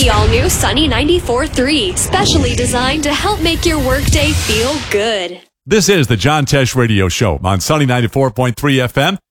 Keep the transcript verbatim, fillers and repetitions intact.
The all-new Sunny ninety-four point three, specially designed to help make your workday feel good. This is the John Tesh Radio Show on Sunny ninety-four point three F M.